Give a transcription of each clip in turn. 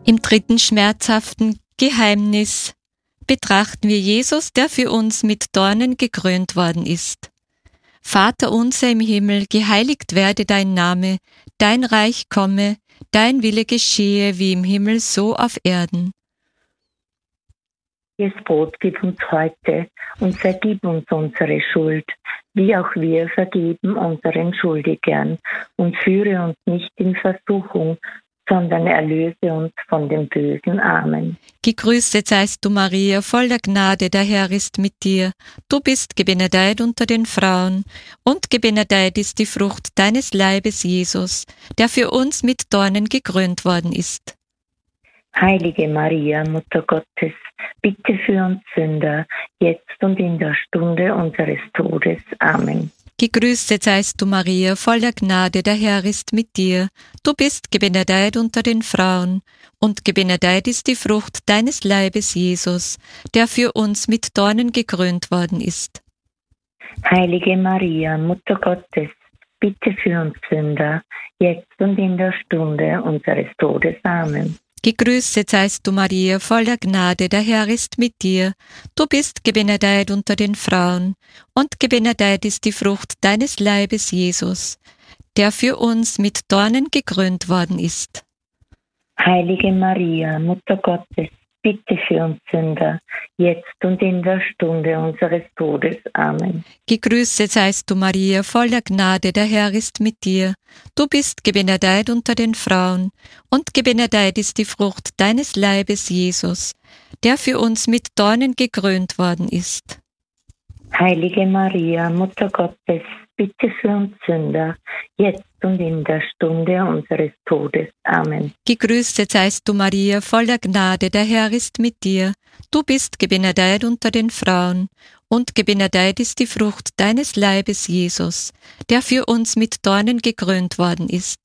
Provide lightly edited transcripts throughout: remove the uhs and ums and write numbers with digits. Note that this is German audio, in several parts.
Im dritten schmerzhaften Geheimnis betrachten wir Jesus, der für uns mit Dornen gekrönt worden ist. Vater unser im Himmel, geheiligt werde dein Name, dein Reich komme, dein Wille geschehe wie im Himmel so auf Erden. Das Brot gib uns heute und vergib uns unsere Schuld, wie auch wir vergeben unseren Schuldigern. Und führe uns nicht in Versuchung, sondern erlöse uns von dem Bösen. Amen. Gegrüßet seist du, Maria, voller Gnade, der Herr ist mit dir. Du bist gebenedeit unter den Frauen, und gebenedeit ist die Frucht deines Leibes, Jesus, der für uns mit Dornen gekrönt worden ist. Heilige Maria, Mutter Gottes, bitte für uns Sünder, jetzt und in der Stunde unseres Todes. Amen. Gegrüßet seist du, Maria, voller Gnade, der Herr ist mit dir. Du bist gebenedeit unter den Frauen, und gebenedeit ist die Frucht deines Leibes, Jesus, der für uns mit Dornen gekrönt worden ist. Heilige Maria, Mutter Gottes, bitte für uns Sünder, jetzt und in der Stunde unseres Todes. Amen. Gegrüßet seist du, Maria, voller Gnade, der Herr ist mit dir. Du bist gebenedeit unter den Frauen, und gebenedeit ist die Frucht deines Leibes, Jesus, der für uns mit Dornen gekrönt worden ist. Heilige Maria, Mutter Gottes, bitte für uns Sünder, jetzt und in der Stunde unseres Todes. Amen. Gegrüßet seist du, Maria, voller Gnade, der Herr ist mit dir. Du bist gebenedeit unter den Frauen, und gebenedeit ist die Frucht deines Leibes, Jesus, der für uns mit Dornen gekrönt worden ist. Heilige Maria, Mutter Gottes, bitte für uns Sünder, jetzt und in der Stunde unseres Todes. Amen. Gegrüßet seist du, Maria, voller Gnade, der Herr ist mit dir. Du bist gebenedeit unter den Frauen, und gebenedeit ist die Frucht deines Leibes, Jesus, der für uns mit Dornen gekrönt worden ist.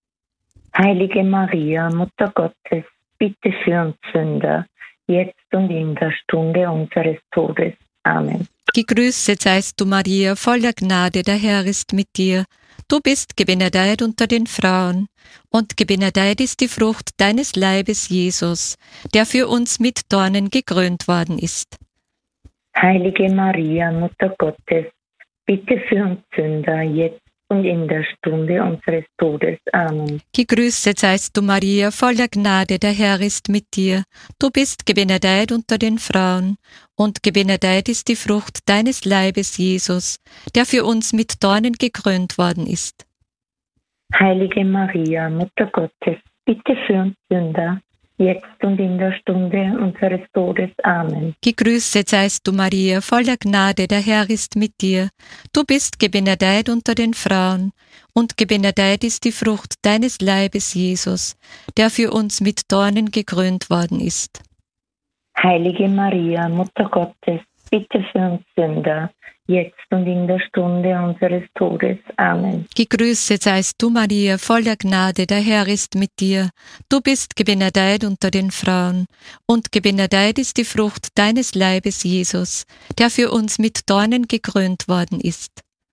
Heilige Maria, Mutter Gottes, bitte für uns Sünder, jetzt und in der Stunde unseres Todes. Amen. Gegrüßet seist du, Maria, voller Gnade, der Herr ist mit dir. Du bist gebenedeit unter den Frauen, und gebenedeit ist die Frucht deines Leibes, Jesus, der für uns mit Dornen gekrönt worden ist. Heilige Maria, Mutter Gottes, bitte für uns Sünder, jetzt und in der Stunde unseres Todes. Amen. Gegrüßet seist du, Maria, voller Gnade, der Herr ist mit dir. Du bist gebenedeit unter den Frauen, und gebenedeit ist die Frucht deines Leibes, Jesus, der für uns mit Dornen gekrönt worden ist. Heilige Maria, Mutter Gottes, bitte für uns Sünder, jetzt und in der Stunde unseres Todes. Amen. Gegrüßet seist du, Maria, voller Gnade, der Herr ist mit dir. Du bist gebenedeit unter den Frauen, und gebenedeit ist die Frucht deines Leibes, Jesus, der für uns mit Dornen gekrönt worden ist. Heilige Maria, Mutter Gottes, bitte für uns Sünder, jetzt und in der Stunde unseres Todes. Amen. Gegrüßet seist du, Maria, voller Gnade, der Herr ist mit dir. Du bist gebenedeit unter den Frauen, und gebenedeit ist die Frucht deines Leibes, Jesus, der für uns mit Dornen gekrönt worden ist.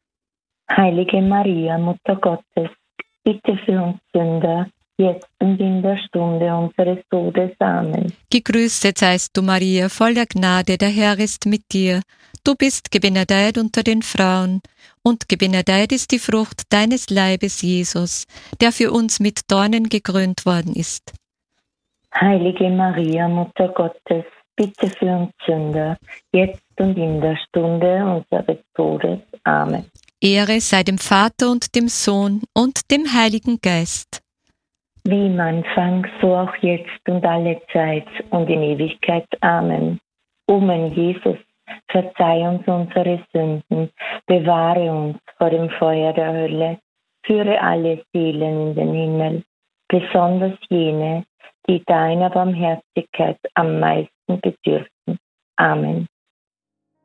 Heilige Maria, Mutter Gottes, bitte für uns Sünder, jetzt und in der Stunde unseres Todes. Amen. Gegrüßet seist du, Maria, voller Gnade, der Herr ist mit dir. Du bist gebenedeit unter den Frauen, und gebenedeit ist die Frucht deines Leibes, Jesus, der für uns mit Dornen gekrönt worden ist. Heilige Maria, Mutter Gottes, bitte für uns Sünder, jetzt und in der Stunde unseres Todes. Amen. Ehre sei dem Vater und dem Sohn und dem Heiligen Geist. Wie im Anfang, so auch jetzt und alle Zeit und in Ewigkeit. Amen. O mein Jesus, verzeih uns unsere Sünden, bewahre uns vor dem Feuer der Hölle, führe alle Seelen in den Himmel, besonders jene, die deiner Barmherzigkeit am meisten bedürfen. Amen.